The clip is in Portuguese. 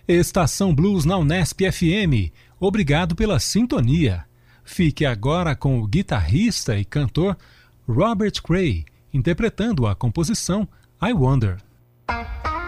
Estação Blues na Unesp FM. Obrigado pela sintonia. Fique agora com o guitarrista e cantor Robert Cray, interpretando a composição I Wonder.